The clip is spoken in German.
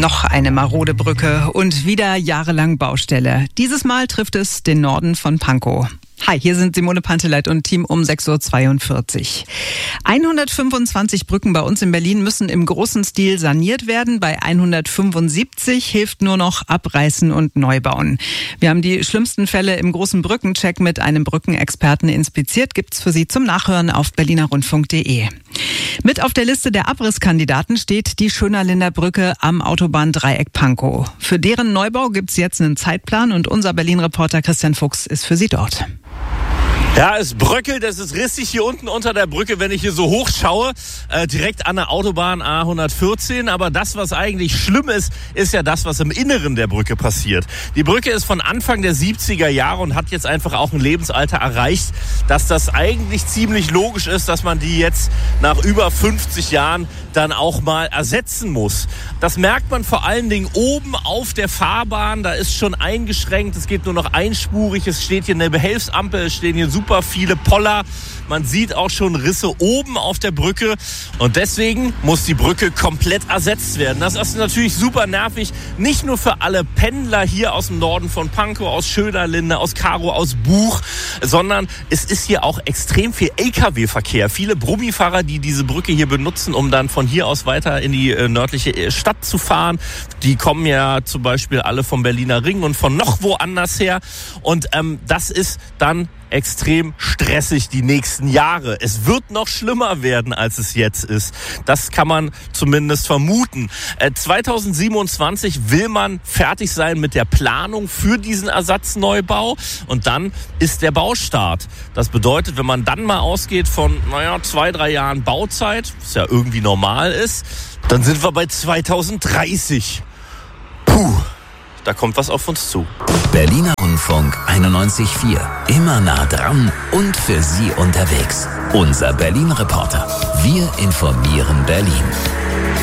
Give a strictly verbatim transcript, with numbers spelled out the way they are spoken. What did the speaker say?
Noch eine marode Brücke und wieder jahrelang Baustelle. Dieses Mal trifft es den Norden von Pankow. Hi, hier sind Simone Panteleit und Team um sechs Uhr zweiundvierzig. hundertfünfundzwanzig Brücken bei uns in Berlin müssen im großen Stil saniert werden. Bei hundertfünfundsiebzig hilft nur noch Abreißen und Neubauen. Wir haben die schlimmsten Fälle im großen Brückencheck mit einem Brückenexperten inspiziert. Gibt's für Sie zum Nachhören auf berliner rundfunk punkt de. Mit auf der Liste der Abrisskandidaten steht die Schönerlinder Brücke am Autobahndreieck Pankow. Für deren Neubau gibt's jetzt einen Zeitplan und unser Berlin-Reporter Christian Fuchs ist für Sie dort. Ja, es bröckelt, es ist rissig hier unten unter der Brücke, wenn ich hier so hoch schaue, äh, direkt an der Autobahn A hundertvierzehn. Aber das, was eigentlich schlimm ist, ist ja das, was im Inneren der Brücke passiert. Die Brücke ist von Anfang der siebziger Jahre und hat jetzt einfach auch ein Lebensalter erreicht, dass das eigentlich ziemlich logisch ist, dass man die jetzt nach über fünfzig Jahren dann auch mal ersetzen muss. Das merkt man vor allen Dingen oben auf der Fahrbahn, da ist schon eingeschränkt, es geht nur noch einspurig, es steht hier eine Behelfsampel, es stehen hier super viele Poller. Man sieht auch schon Risse oben auf der Brücke und deswegen muss die Brücke komplett ersetzt werden. Das ist natürlich super nervig, nicht nur für alle Pendler hier aus dem Norden von Pankow, aus Schönerlinde, aus Karow, aus Buch, sondern es ist hier auch extrem viel L K W-Verkehr. Viele Brummifahrer, die diese Brücke hier benutzen, um dann von hier aus weiter in die äh, nördliche Stadt zu fahren. Die kommen ja zum Beispiel alle vom Berliner Ring und von noch woanders her. Und ähm, das ist dann extrem stressig die nächsten Jahre. Es wird noch schlimmer werden, als es jetzt ist. Das kann man zumindest vermuten. Äh, zweitausendsiebenundzwanzig will man fertig sein mit der Planung für diesen Ersatzneubau und dann ist der Baustart. Das bedeutet, wenn man dann mal ausgeht von, naja, zwei, drei Jahren Bauzeit, was ja irgendwie normal ist, dann sind wir bei zweitausenddreißig. Puh. Da kommt was auf uns zu. Berliner Rundfunk einundneunzig Komma vier. Immer nah dran und für Sie unterwegs. Unser Berlin-Reporter. Wir informieren Berlin.